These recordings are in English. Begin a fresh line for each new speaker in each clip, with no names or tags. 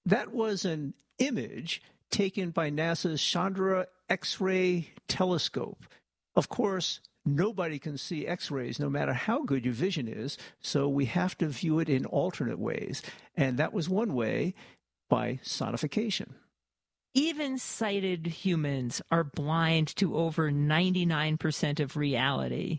That was an image taken by NASA's Chandra X-ray telescope. Of course, nobody can see X-rays no matter how good your vision is, so we have to view it in alternate ways. And that was one way, by sonification.
Even sighted humans are blind to over 99% of reality.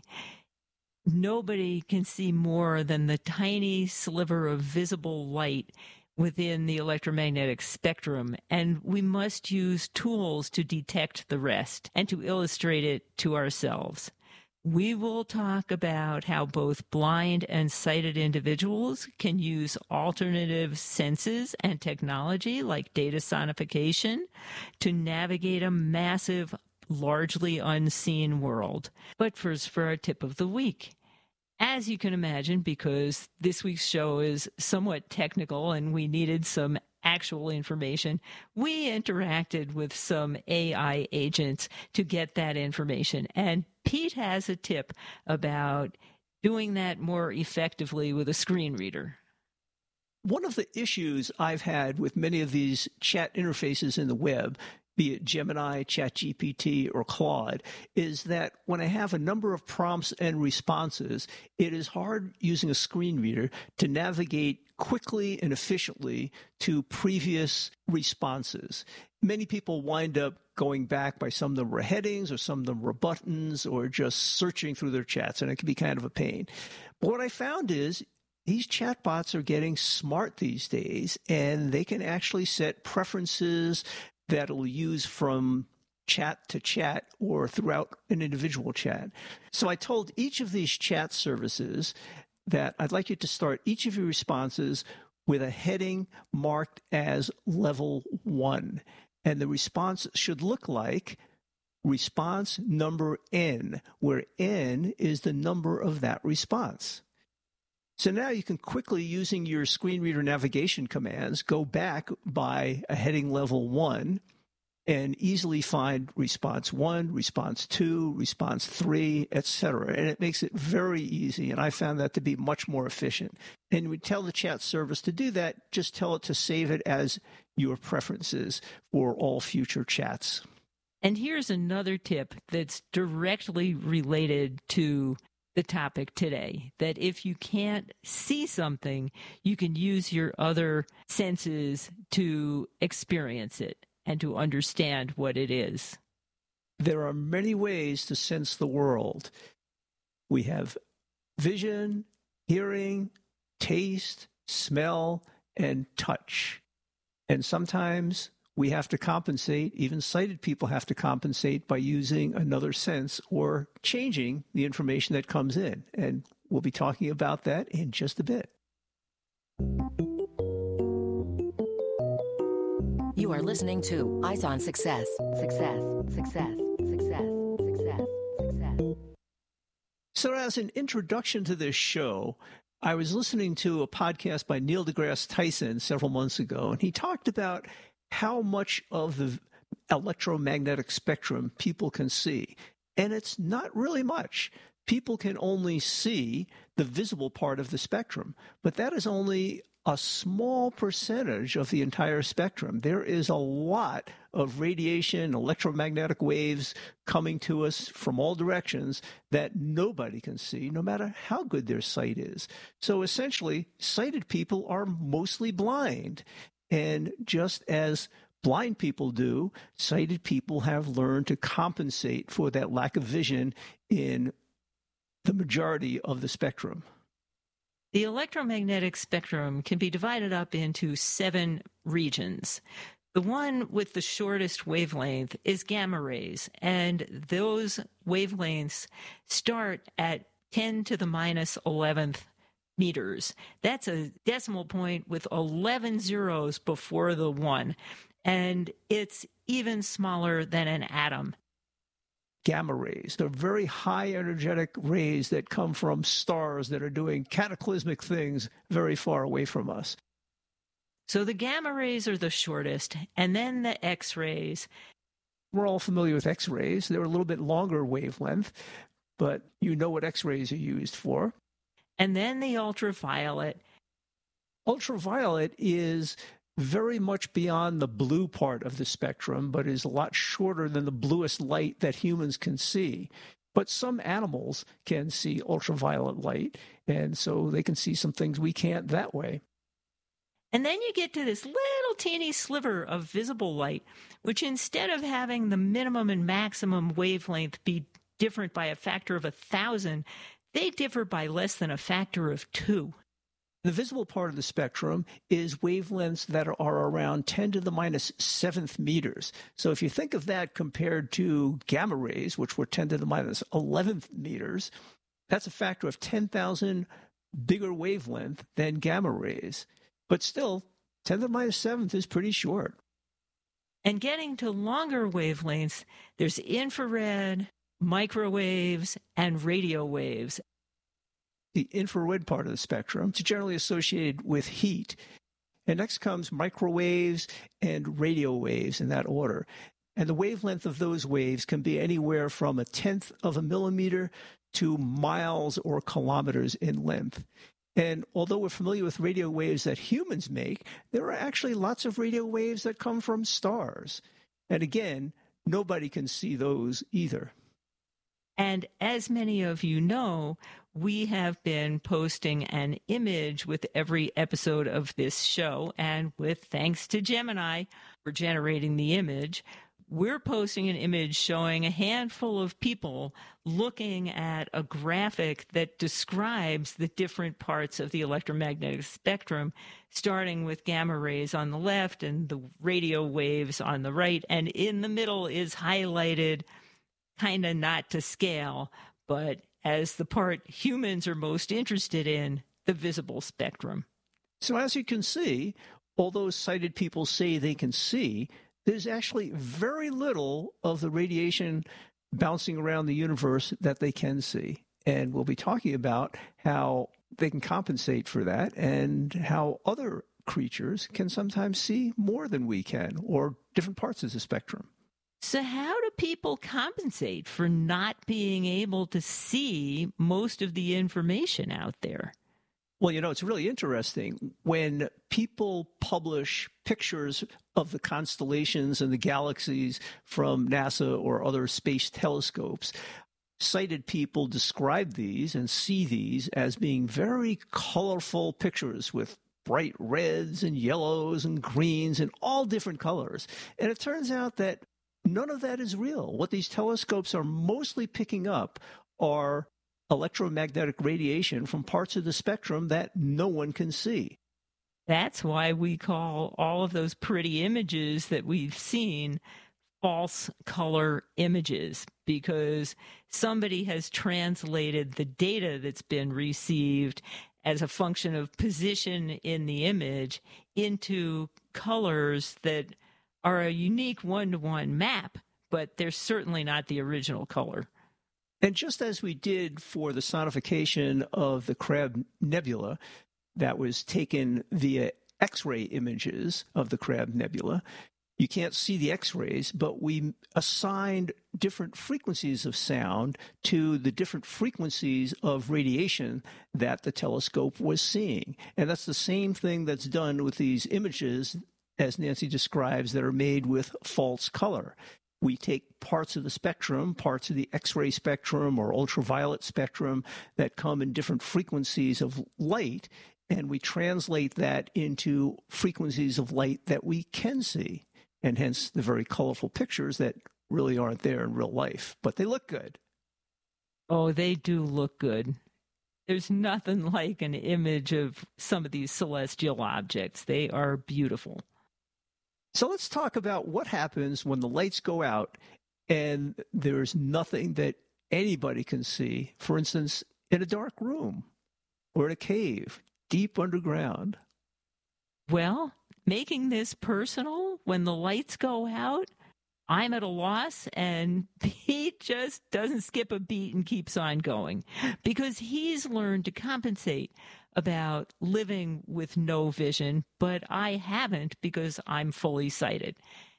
Nobody can see more than the tiny sliver of visible light within the electromagnetic spectrum, and we must use tools to detect the rest and to illustrate it to ourselves. We will talk about how both blind and sighted individuals can use alternative senses and technology like data sonification to navigate a massive, largely unseen world. But first, for our tip of the week. As you can imagine, because this week's show is somewhat technical and we needed some actual information, we interacted with some AI agents to get that information. And Pete has a tip about doing that more effectively with a screen reader.
One of the issues I've had with many of these chat interfaces in the web, be it Gemini, ChatGPT, or Claude, is that when I have a number of prompts and responses, it is hard using a screen reader to navigate quickly and efficiently to previous responses. Many people wind up going back by some of them were headings or some of them were buttons or just searching through their chats, and it can be kind of a pain. But what I found is these chatbots are getting smart these days, and they can actually set preferences that it'll use from chat to chat or throughout an individual chat. So I told each of these chat services that I'd like you to start each of your responses with a heading marked as level 1. And the response should look like response number N, where N is the number of that response. So now you can quickly, using your screen reader navigation commands, go back by a heading level 1 and easily find response 1, response 2, response 3, etc. And it makes it very easy, and I found that to be much more efficient. And we tell the chat service to do that, just tell it to save it as your preferences for all future chats.
And here's another tip that's directly related to the topic today, that if you can't see something, you can use your other senses to experience it and to understand what it is.
There are many ways to sense the world. We have vision, hearing, taste, smell, and touch. And sometimes we have to compensate, even sighted people have to compensate by using another sense or changing the information that comes in. And we'll be talking about that in just a bit.
You are listening to Eyes on Success. Success, success, success, success, success.
So as an introduction to this show, I was listening to a podcast by Neil deGrasse Tyson several months ago, and he talked about how much of the electromagnetic spectrum people can see. And it's not really much. People can only see the visible part of the spectrum, but that is only a small percentage of the entire spectrum. There is a lot of radiation, electromagnetic waves coming to us from all directions that nobody can see, no matter how good their sight is. So essentially, sighted people are mostly blind. And just as blind people do, sighted people have learned to compensate for that lack of vision in the majority of the spectrum.
The electromagnetic spectrum can be divided up into 7 regions. The one with the shortest wavelength is gamma rays, and those wavelengths start at 10 to the minus 11th meters. That's a decimal point with 11 zeros before the 1, and it's even smaller than an atom.
Gamma rays, they're very high energetic rays that come from stars that are doing cataclysmic things very far away from us.
So the gamma rays are the shortest, and then the X-rays.
We're all familiar with X-rays. They're a little bit longer wavelength, but you know what X-rays are used for.
And then the ultraviolet.
Ultraviolet is very much beyond the blue part of the spectrum, but is a lot shorter than the bluest light that humans can see. But some animals can see ultraviolet light, and so they can see some things we can't that way.
And then you get to this little teeny sliver of visible light, which instead of having the minimum and maximum wavelength be different by a factor of 1,000, they differ by less than a factor of 2.
The visible part of the spectrum is wavelengths that are around 10 to the minus 7th meters. So if you think of that compared to gamma rays, which were 10 to the minus 11th meters, that's a factor of 10,000 bigger wavelength than gamma rays. But still, 10 to the minus 7th is pretty short.
And getting to longer wavelengths, there's infrared, microwaves, and radio waves.
The infrared part of the spectrum is generally associated with heat. And next comes microwaves and radio waves in that order. And the wavelength of those waves can be anywhere from 1/10 of a millimeter to miles or kilometers in length. And although we're familiar with radio waves that humans make, there are actually lots of radio waves that come from stars. And again, nobody can see those either.
And as many of you know, we have been posting an image with every episode of this show. And with thanks to Gemini for generating the image, we're posting an image showing a handful of people looking at a graphic that describes the different parts of the electromagnetic spectrum, starting with gamma rays on the left and the radio waves on the right. And in the middle is highlighted, kind of not to scale, but as the part humans are most interested in, the visible spectrum.
So as you can see, although sighted people say they can see, there's actually very little of the radiation bouncing around the universe that they can see. And we'll be talking about how they can compensate for that and how other creatures can sometimes see more than we can, or different parts of the spectrum.
So how do people compensate for not being able to see most of the information out there?
Well, it's really interesting. When people publish pictures of the constellations and the galaxies from NASA or other space telescopes, sighted people describe these and see these as being very colorful pictures with bright reds and yellows and greens and all different colors. And it turns out that none of that is real. What these telescopes are mostly picking up are electromagnetic radiation from parts of the spectrum that no one can see.
That's why we call all of those pretty images that we've seen false color images, because somebody has translated the data that's been received as a function of position in the image into colors that are a unique one-to-one map, but they're certainly not the original color.
And just as we did for the sonification of the Crab Nebula that was taken via X-ray images of the Crab Nebula, you can't see the X-rays, but we assigned different frequencies of sound to the different frequencies of radiation that the telescope was seeing. And that's the same thing that's done with these images, as Nancy describes, that are made with false color. We take parts of the spectrum, parts of the X-ray spectrum or ultraviolet spectrum that come in different frequencies of light, and we translate that into frequencies of light that we can see, and hence the very colorful pictures that really aren't there in real life, but they look good.
Oh, they do look good. There's nothing like an image of some of these celestial objects. They are beautiful.
So let's talk about what happens when the lights go out and there's nothing that anybody can see, for instance, in a dark room or in a cave deep underground.
Well, making this personal, when the lights go out, I'm at a loss, and he just doesn't skip a beat and keeps on going, because he's learned to compensate about living with no vision, but I haven't, because I'm fully sighted.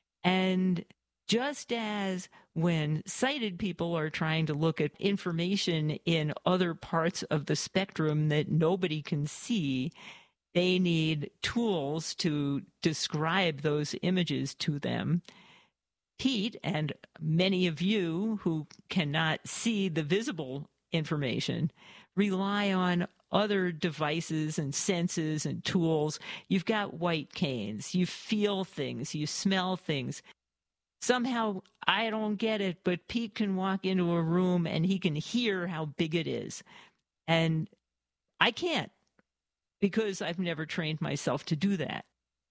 And just as when sighted people are trying to look at information in other parts of the spectrum that nobody can see, They need tools to describe those images to them. Pete and many of you who cannot see the visible information rely on other devices and senses and tools. You've got white canes. You feel things. You smell things. Somehow, I don't get it, but Pete can walk into a room and he can hear how big it is. And I can't, because I've never trained myself to do that.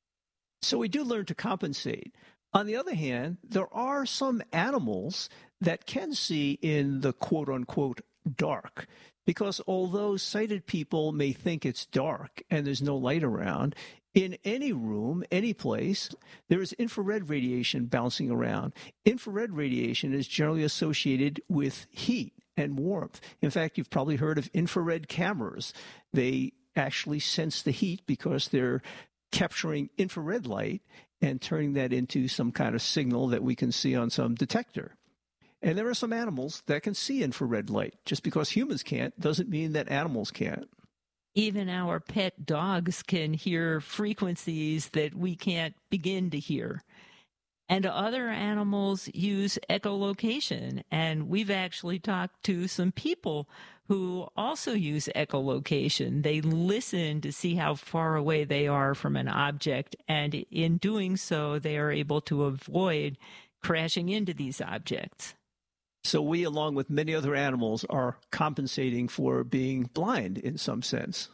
So we do learn to compensate. On the other hand, there are some animals that can see in the quote-unquote dark, because although sighted people may think it's dark and there's no light around, in any room, any place, there is infrared radiation bouncing around. Infrared radiation is generally associated with heat and warmth. In fact, you've probably heard of infrared cameras. They actually sense the heat because they're capturing infrared light and turning that into some kind of signal that we can see on some detector. And there are some animals that can see infrared light. Just because humans can't doesn't mean that animals can't.
Even our pet dogs can hear frequencies that we can't begin to hear. And other animals use echolocation. And we've actually talked to some people who also use echolocation. They listen to see how far away they are from an object. And in doing so, they are able to avoid crashing into these objects.
So we, along with many other animals, are compensating for being blind in some sense.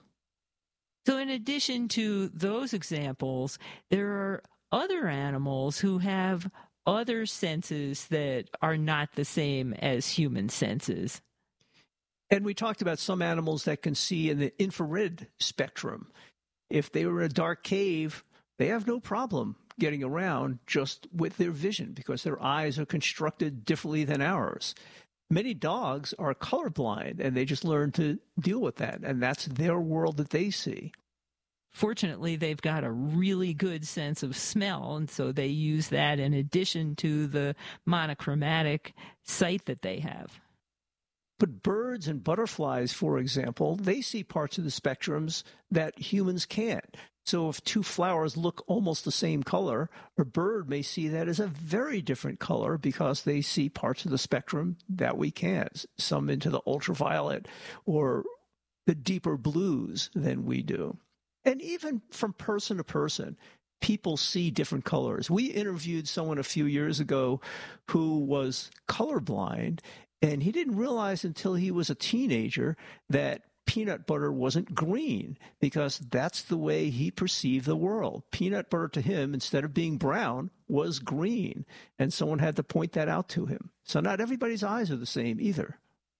So in addition to those examples, there are other animals who have other senses that are not the same as human senses.
And we talked about some animals that can see in the infrared spectrum. If they were in a dark cave, they have no problem getting around just with their vision because their eyes are constructed differently than ours. Many dogs are colorblind, and they just learn to deal with that, and that's their world that they see.
Fortunately, they've got a really good sense of smell, and so they use that in addition to the monochromatic sight that they have.
But birds and butterflies, for example, they see parts of the spectrums that humans can't. So if two flowers look almost the same color, a bird may see that as a very different color because they see parts of the spectrum that we can't, some into the ultraviolet or the deeper blues than we do. And even from person to person, people see different colors. We interviewed someone a few years ago who was colorblind, and he didn't realize until he was a teenager that peanut butter wasn't green because that's the way he perceived the world. Peanut butter to him, instead of being brown, was green, and someone had to point that out to him. So not everybody's eyes are the same either.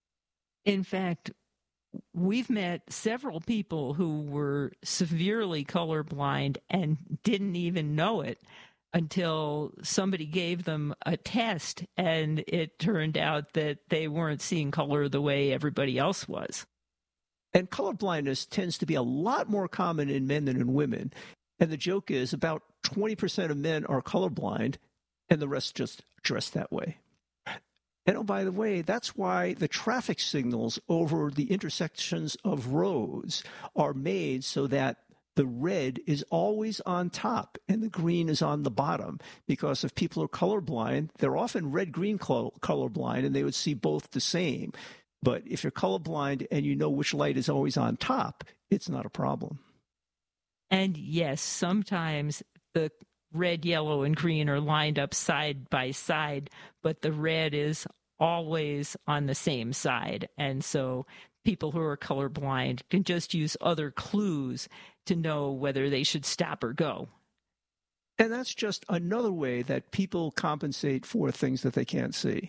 In fact, we've met several people who were severely colorblind and didn't even know it until somebody gave them a test, and it turned out that they weren't seeing color the way everybody else was.
And colorblindness tends to be a lot more common in men than in women. And the joke is about 20% of men are colorblind, and the rest just dress that way. And oh, by the way, that's why the traffic signals over the intersections of roads are made so that the red is always on top and the green is on the bottom. Because if people are colorblind, they're often red-green colorblind, and they would see both the same. But if you're colorblind and you know which light is always on top, it's not a problem.
And yes, sometimes the red, yellow, and green are lined up side by side, but the red is always on the same side. And so people who are colorblind can just use other clues to know whether they should stop or go.
And that's just another way that people compensate for things that they can't see.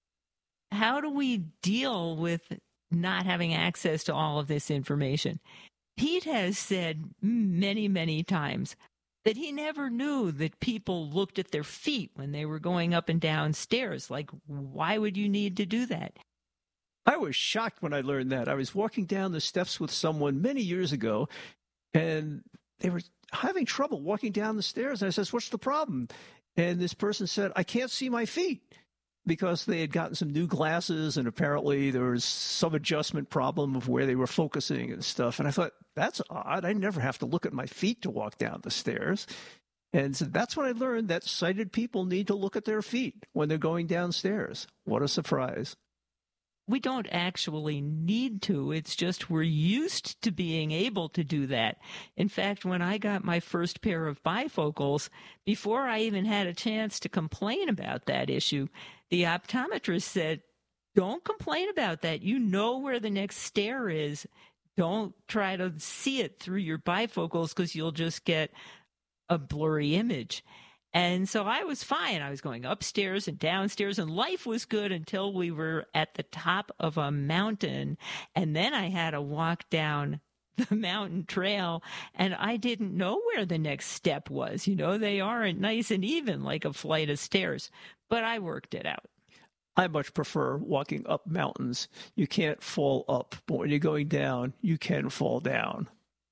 How do we deal with not having access to all of this information? Pete has said many, many times that he never knew that people looked at their feet when they were going up and down stairs. Like, why would you need to do that?
I was shocked when I learned that. I was walking down the steps with someone many years ago, and they were having trouble walking down the stairs. And I says, "What's the problem?" And this person said, "I can't see my feet." because they had gotten some new glasses and apparently there was some adjustment problem of where they were focusing and stuff. And I thought, that's odd. I never have to look at my feet to walk down the stairs. And so that's when I learned that sighted people need to look at their feet when they're going downstairs. What a surprise.
We don't actually need to. It's just we're used to being able to do that. In fact, when I got my first pair of bifocals, before I even had a chance to complain about that issue, the optometrist said, don't complain about that. You know where the next stair is. Don't try to see it through your bifocals because you'll just get a blurry image. And so I was fine. I was going upstairs and downstairs, and life was good until we were at the top of a mountain. And then I had to walk down the mountain trail, and I didn't know where the next step was. You know, they aren't nice and even like a flight of stairs, but I worked it out.
I much prefer walking up mountains. You can't fall up, but when you're going down, you can fall down.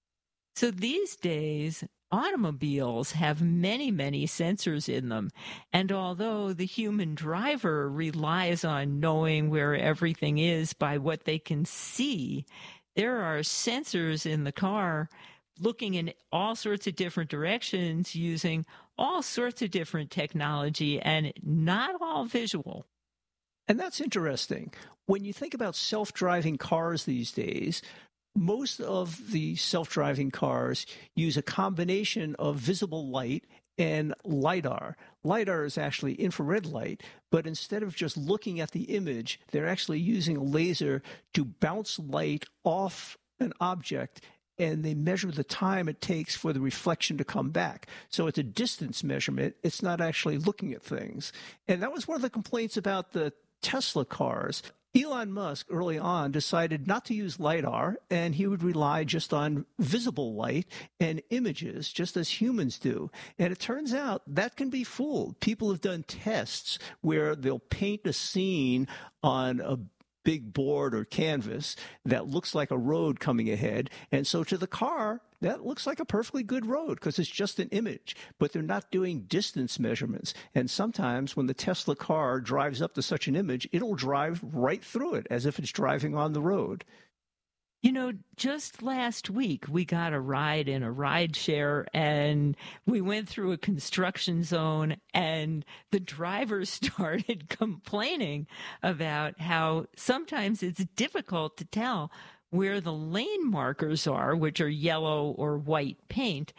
So these days, automobiles have many, many sensors in them. And although the human driver relies on knowing where everything is by what they can see, there are sensors in the car looking in all sorts of different directions using all sorts of different technology, and not all visual.
And that's interesting. When you think about self-driving cars these days, most of the self-driving cars use a combination of visible light and LiDAR. LiDAR is actually infrared light, but instead of just looking at the image, they're actually using a laser to bounce light off an object, and they measure the time it takes for the reflection to come back. So it's a distance measurement. It's not actually looking at things. And that was one of the complaints about the Tesla cars. Elon Musk early on decided not to use LiDAR, and he would rely just on visible light and images, just as humans do. And it turns out that can be fooled. People have done tests where they'll paint a scene on a big board or canvas that looks like a road coming ahead. And so to the car, that looks like a perfectly good road because it's just an image, but they're not doing distance measurements. And sometimes when the Tesla car drives up to such an image, it'll drive right through it as if it's driving on the road.
You know, just last week, we got a ride in a ride share, and we went through a construction zone, and the driver started complaining about how sometimes it's difficult to tell where the lane markers are, which are yellow or white paint,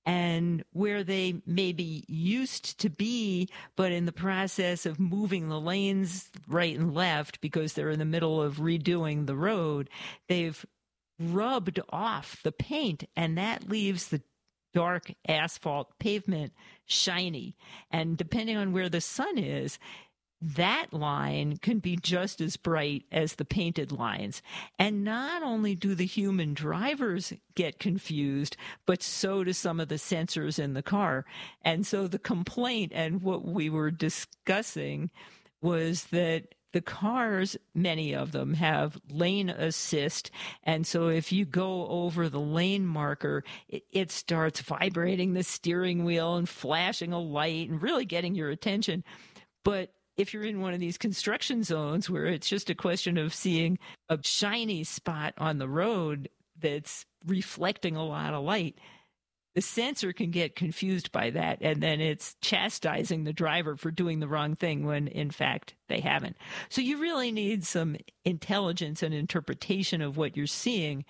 and where they maybe used to be, but in the process of moving the lanes right and left because they're in the middle of redoing the road, they've rubbed off the paint, and that leaves the dark asphalt pavement shiny. And depending on where the sun is, that line can be just as bright as the painted lines. And not only do the human drivers get confused, but so do some of the sensors in the car. And so the complaint and what we were discussing was that the cars, many of them, have lane assist. And so if you go over the lane marker, it starts vibrating the steering wheel and flashing a light and really getting your attention. But if you're in one of these construction zones where it's just a question of seeing a shiny spot on the road that's reflecting a lot of light, the sensor can get confused by that, and then it's chastising the driver for doing the wrong thing when, in fact, they haven't. So you really need some intelligence and interpretation of what you're seeing.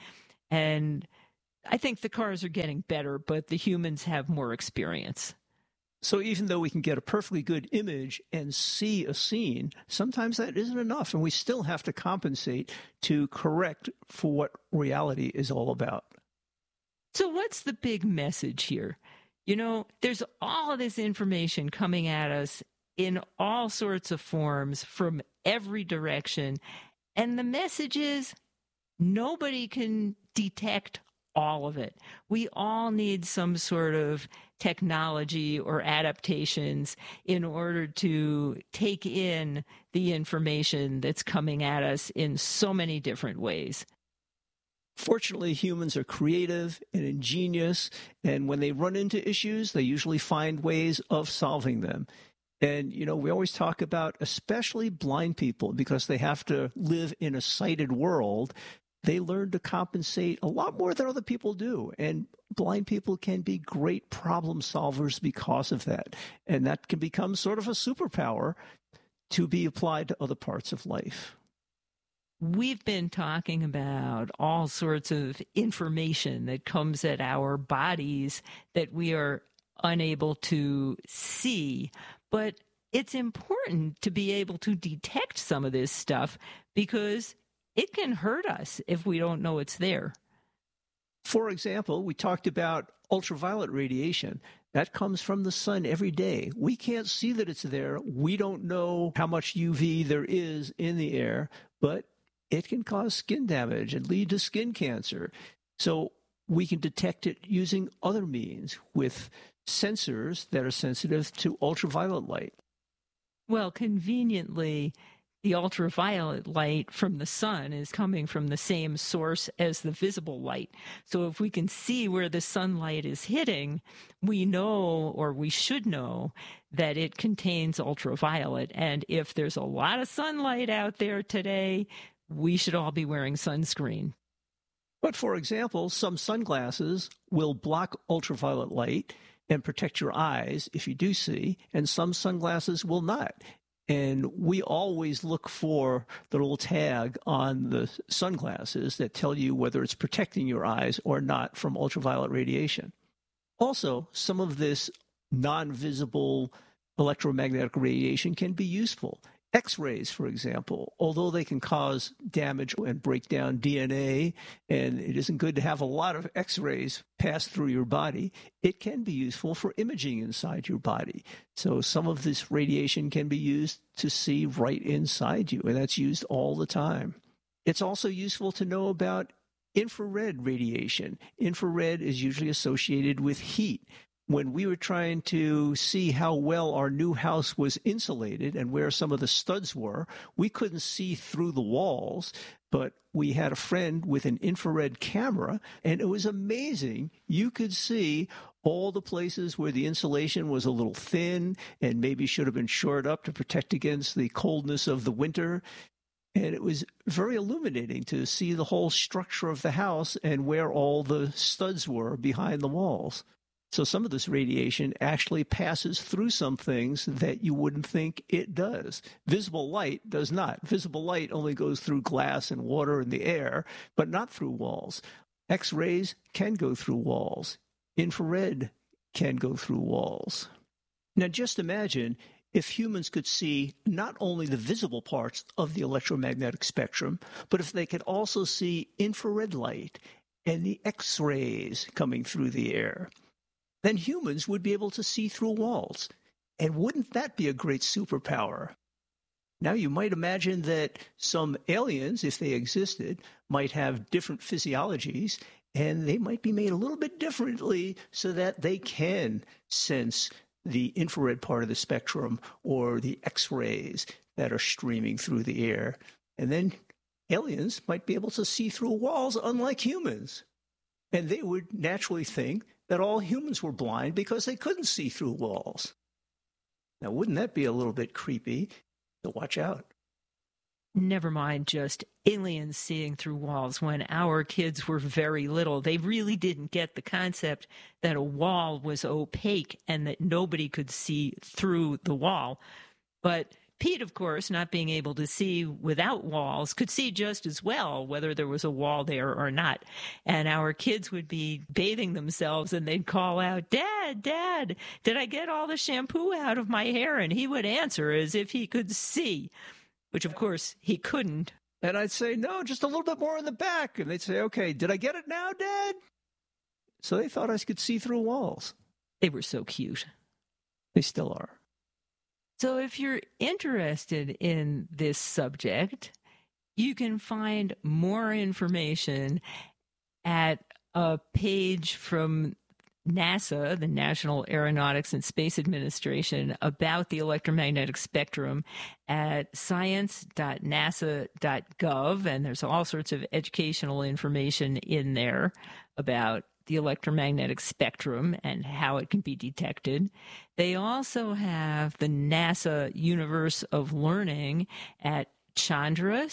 And I think the cars are getting better, but the humans have more experience.
So even though we can get a perfectly good image and see a scene, sometimes that isn't enough, and we still have to compensate to correct for what reality is all about.
So what's the big message here? You know, there's all of this information coming at us in all sorts of forms from every direction. And the message is nobody can detect all of it. We all need some sort of technology or adaptations in order to take in the information that's coming at us in so many different ways.
Fortunately, humans are creative and ingenious, and when they run into issues, they usually find ways of solving them. And, we always talk about especially blind people because they have to live in a sighted world. They learn to compensate a lot more than other people do. And blind people can be great problem solvers because of that. And that can become sort of a superpower to be applied to other parts of life.
We've been talking about all sorts of information that comes at our bodies that we are unable to see. But it's important to be able to detect some of this stuff because it can hurt us if we don't know it's there.
For example, we talked about ultraviolet radiation. That comes from the sun every day. We can't see that it's there. We don't know how much UV there is in the air, but it can cause skin damage and lead to skin cancer. So we can detect it using other means with sensors that are sensitive to ultraviolet light.
Well, conveniently, the ultraviolet light from the sun is coming from the same source as the visible light. So if we can see where the sunlight is hitting, we know, or we should know, that it contains ultraviolet. And if there's a lot of sunlight out there today, we should all be wearing sunscreen.
But for example, some sunglasses will block ultraviolet light and protect your eyes if you do see, and some sunglasses will not. And we always look for the little tag on the sunglasses that tell you whether it's protecting your eyes or not from ultraviolet radiation. Also, some of this non-visible electromagnetic radiation can be useful. X-rays, for example, although they can cause damage and break down DNA, and it isn't good to have a lot of X-rays pass through your body, it can be useful for imaging inside your body. So some of this radiation can be used to see right inside you, and that's used all the time. It's also useful to know about infrared radiation. Infrared is usually associated with heat. When we were trying to see how well our new house was insulated and where some of the studs were, we couldn't see through the walls, but we had a friend with an infrared camera, and it was amazing. You could see all the places where the insulation was a little thin and maybe should have been shored up to protect against the coldness of the winter. And it was very illuminating to see the whole structure of the house and where all the studs were behind the walls. So some of this radiation actually passes through some things that you wouldn't think it does. Visible light does not. Visible light only goes through glass and water and the air, but not through walls. X-rays can go through walls. Infrared can go through walls. Now just imagine if humans could see not only the visible parts of the electromagnetic spectrum, but if they could also see infrared light and the X-rays coming through the air. Then humans would be able to see through walls. And wouldn't that be a great superpower? Now, you might imagine that some aliens, if they existed, might have different physiologies, and they might be made a little bit differently so that they can sense the infrared part of the spectrum or the X-rays that are streaming through the air. And then aliens might be able to see through walls unlike humans. And they would naturally think that all humans were blind because they couldn't see through walls. Now, wouldn't that be a little bit creepy? So watch out.
Never mind just aliens seeing through walls. When our kids were very little, they really didn't get the concept that a wall was opaque and that nobody could see through the wall. But Pete, of course, not being able to see without walls, could see just as well whether there was a wall there or not. And our kids would be bathing themselves and they'd call out, "Dad, Dad, did I get all the shampoo out of my hair?" And he would answer as if he could see, which of course he couldn't.
And I'd say, "No, just a little bit more in the back." And they'd say, "Okay, did I get it now, Dad?" So they thought I could see through walls.
They were so cute.
They still are.
So if you're interested in this subject, you can find more information at a page from NASA, the National Aeronautics and Space Administration, about the electromagnetic spectrum at science.nasa.gov. And there's all sorts of educational information in there about the electromagnetic spectrum and how it can be detected. They also have the NASA Universe of Learning at Chandra,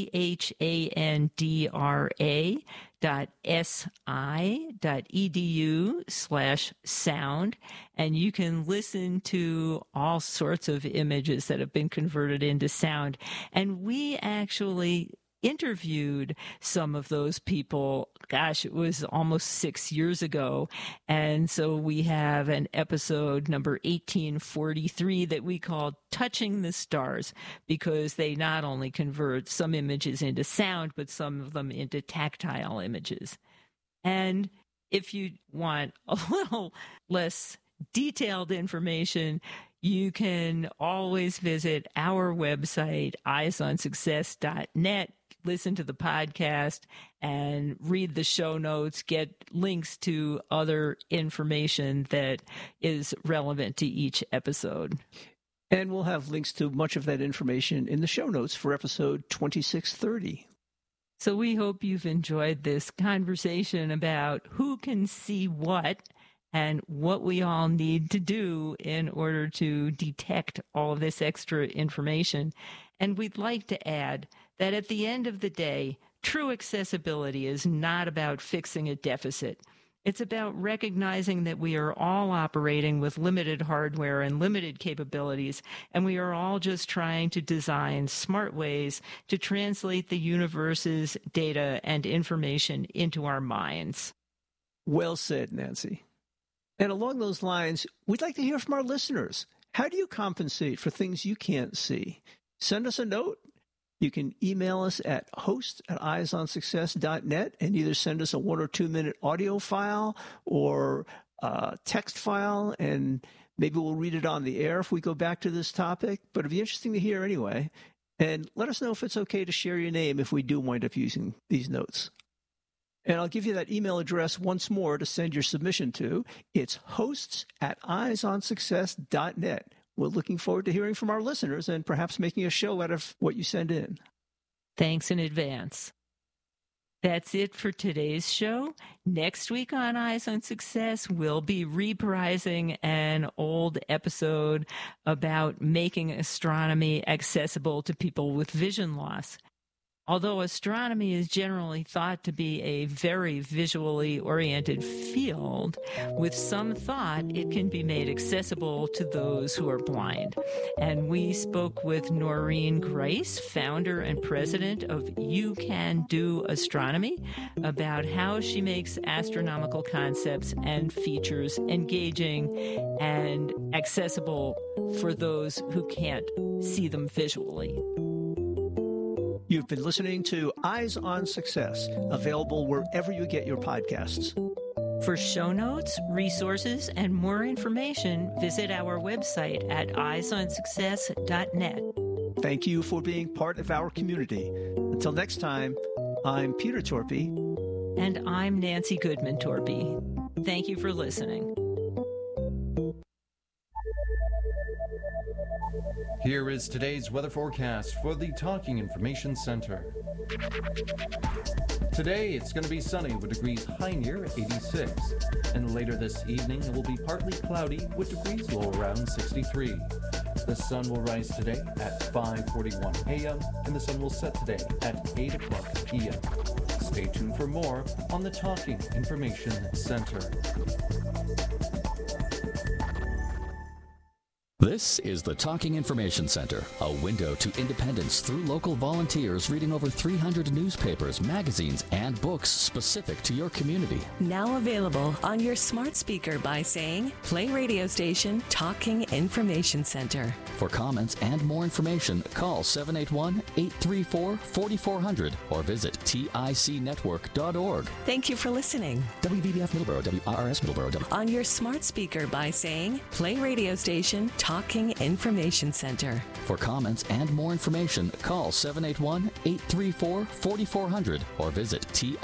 CHANDRA.SI.edu/sound, and you can listen to all sorts of images that have been converted into sound. And we actually interviewed some of those people. Gosh, it was almost 6 years ago. And so we have an episode number 1843 that we called Touching the Stars, because they not only convert some images into sound, but some of them into tactile images. And if you want a little less detailed information, you can always visit our website, eyesonsuccess.net. Listen to the podcast and read the show notes, get links to other information that is relevant to each episode.
And we'll have links to much of that information in the show notes for episode 2630.
So we hope you've enjoyed this conversation about who can see what and what we all need to do in order to detect all of this extra information. And we'd like to add that at the end of the day, true accessibility is not about fixing a deficit. It's about recognizing that we are all operating with limited hardware and limited capabilities, and we are all just trying to design smart ways to translate the universe's data and information into our minds.
Well said, Nancy. And along those lines, we'd like to hear from our listeners. How do you compensate for things you can't see? Send us a note. You can email us at host@eyesonsuccess.net and either send us a 1 or 2 minute audio file or a text file, and maybe we'll read it on the air if we go back to this topic. But it'd be interesting to hear anyway. And let us know if it's okay to share your name if we do wind up using these notes. And I'll give you that email address once more to send your submission to. It's hosts@eyesonsuccess.net. We're looking forward to hearing from our listeners and perhaps making a show out of what you send in.
Thanks in advance. That's it for today's show. Next week on Eyes on Success, we'll be reprising an old episode about making astronomy accessible to people with vision loss. Although astronomy is generally thought to be a very visually oriented field, with some thought it can be made accessible to those who are blind. And we spoke with Noreen Grice, founder and president of You Can Do Astronomy, about how she makes astronomical concepts and features engaging and accessible for those who can't see them visually.
You've been listening to Eyes on Success, available wherever you get your podcasts.
For show notes, resources, and more information, visit our website at eyesonsuccess.net.
Thank you for being part of our community. Until next time, I'm Peter Torpy.
And I'm Nancy Goodman Torpy. Thank you for listening.
Here is today's weather forecast for the Talking Information Center. Today it's going to be sunny with degrees high near 86. And later this evening it will be partly cloudy with degrees low around 63. The sun will rise today at 5:41 a.m. and the sun will set today at 8 o'clock p.m. Stay tuned for more on the Talking Information Center.
This is the Talking Information Center, a window to independence through local volunteers reading over 300 newspapers, magazines, and books specific to your community.
Now available on your smart speaker by saying, play radio station Talking Information Center.
For comments and more information, call 781-834-4400 or visit ticnetwork.org.
Thank you for listening.
WVBF Middleborough, WRRS Middleborough.
On your smart speaker by saying, play radio station Talking Information Center.
For comments and more information, call 781-834-4400 or visit